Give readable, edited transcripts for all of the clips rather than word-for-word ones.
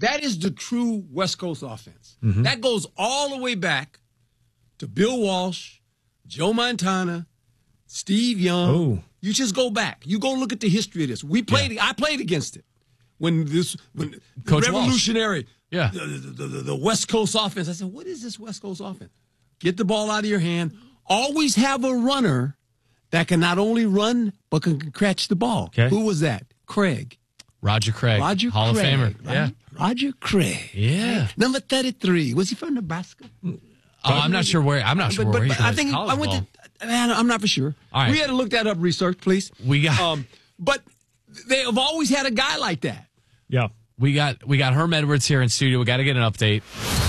That is the true West Coast offense. That goes all the way back to Bill Walsh, Joe Montana, Steve Young. Oh. You just go back. You go look at the history of this. I played against it when Coach revolutionary. Yeah. The West Coast offense. I said, what is this West Coast offense? Get the ball out of your hand. Always have a runner that can not only run but can catch the ball. Okay. Who was that? Craig. Roger Craig. Hall of Famer. Right? Yeah. Roger Craig. Yeah. Number 33. Was he from Nebraska? I'm not sure where. I'm not sure where he But played I think college I went ball. to. Man, I'm not for sure. All right. We had to look that up. Research, please. We got. But they have always had a guy like that. Yeah. We got Herm Edwards here in studio. We got to get an update.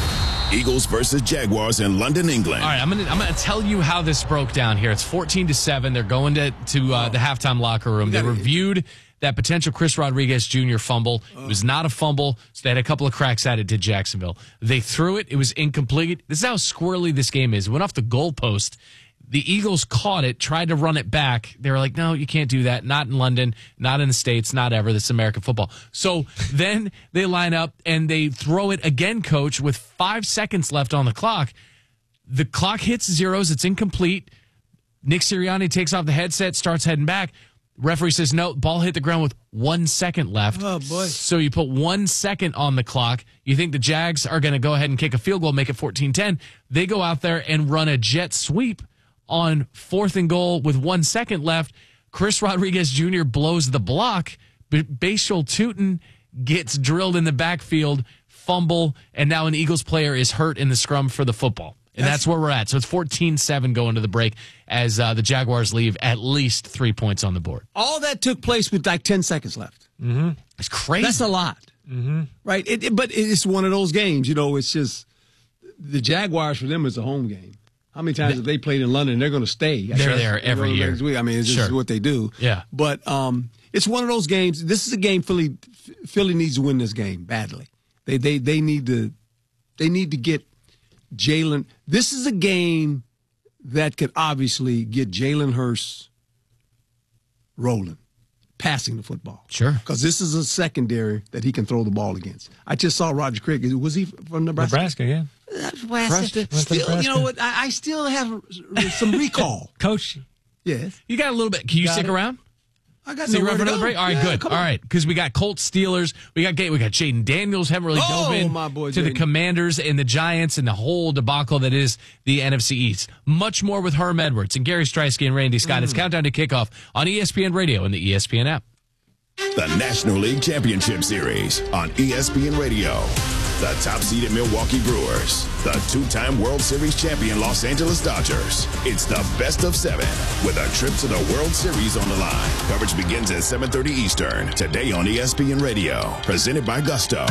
Eagles versus Jaguars in London, England. All right, I'm gonna tell you how this broke down here. It's 14-7. They're going to the halftime locker room. They reviewed that potential Chris Rodriguez Jr. fumble. It was not a fumble, so they had a couple of cracks at it to Jacksonville. They threw it. It was incomplete. This is how squirrely this game is. It went off the goalpost. The Eagles caught it, tried to run it back. They were like, no, you can't do that. Not in London, not in the States, not ever. This is American football. So then they line up and they throw it again, Coach, with 5 seconds left on the clock. The clock hits zeros. It's incomplete. Nick Sirianni takes off the headset, starts heading back. Referee says, no, ball hit the ground with 1 second left. Oh, boy. So you put 1 second on the clock. You think the Jags are going to go ahead and kick a field goal, make it 14-10. They go out there and run a jet sweep on 4th and goal with 1 second left. Chris Rodriguez Jr. blows the block. Bashal Tutin gets drilled in the backfield, fumble, and now an Eagles player is hurt in the scrum for the football. And that's where we're at. So it's 14-7 going to the break as the Jaguars leave at least 3 points on the board. All that took place with like 10 seconds left. Mm-hmm. It's crazy. That's a lot. Mm-hmm. Right? But it's one of those games, it's just the Jaguars for them is a home game. How many times have they played in London? They're going to stay. They're there every year. I mean, it's just what they do. Yeah. But it's one of those games. This is a game Philly needs to win this game badly. They need to get Jalen. This is a game that could obviously get Jalen Hurts rolling, passing the football. Sure. Because this is a secondary that he can throw the ball against. I just saw Roger Craig. Was he from Nebraska? Nebraska, yeah. Still, you know what? I still have some recall. Coach. Yes. You got a little bit. Can you stick around? I got So you're nowhere ready for to another go. break? All right, Yeah, good. come All on. right, because we got Colts, Steelers. We got Jaden Daniels. Haven't really dove in my boy to the Jaden. Commanders and the Giants and the whole debacle that is the NFC East. Much more with Herm Edwards and Gary Streisky and Randy Scott. It's Countdown to Kickoff on ESPN Radio and the ESPN app. The National League Championship Series on ESPN Radio. The top-seeded Milwaukee Brewers. The two-time World Series champion Los Angeles Dodgers. It's the best of 7 with a trip to the World Series on the line. Coverage begins at 7:30 Eastern. Today on ESPN Radio. Presented by Gusto.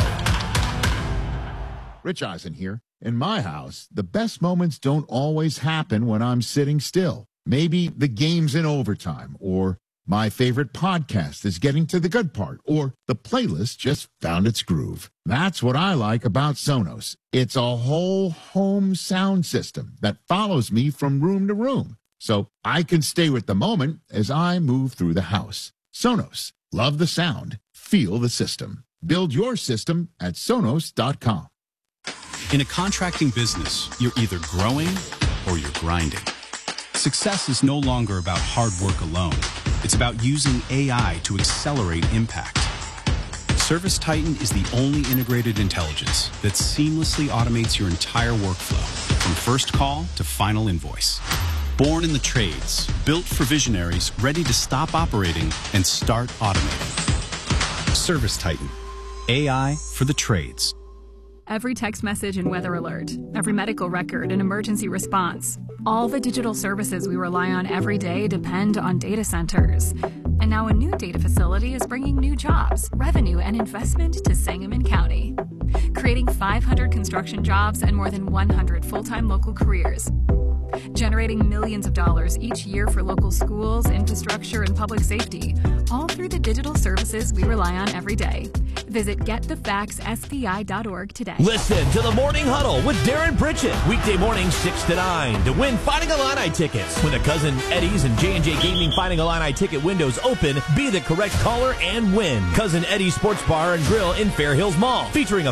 Rich Eisen here. In my house, the best moments don't always happen when I'm sitting still. Maybe the game's in overtime, or my favorite podcast is getting to the good part, or the playlist just found its groove. That's what I like about Sonos. It's a whole home sound system that follows me from room to room, so I can stay with the moment as I move through the house. Sonos. Love the sound. Feel the system. Build your system at Sonos.com. In a contracting business, you're either growing or you're grinding. Success is no longer about hard work alone. It's about using AI to accelerate impact. ServiceTitan is the only integrated intelligence that seamlessly automates your entire workflow, from first call to final invoice. Born in the trades, built for visionaries ready to stop operating and start automating. ServiceTitan, AI for the trades. Every text message and weather alert, every medical record and emergency response. All the digital services we rely on every day depend on data centers. And now a new data facility is bringing new jobs, revenue, and investment to Sangamon County, creating 500 construction jobs and more than 100 full-time local careers, generating millions of dollars each year for local schools, infrastructure, and public safety, all through the digital services we rely on every day. Visit getthefactsspi.org today. Listen to the Morning Huddle with Darren Pritchett. Weekday mornings 6 to 9 to win Fighting Illini tickets. When the Cousin Eddie's and J&J Gaming Fighting Illini ticket windows open, be the correct caller and win. Cousin Eddie's Sports Bar and Grill in Fair Hills Mall, featuring a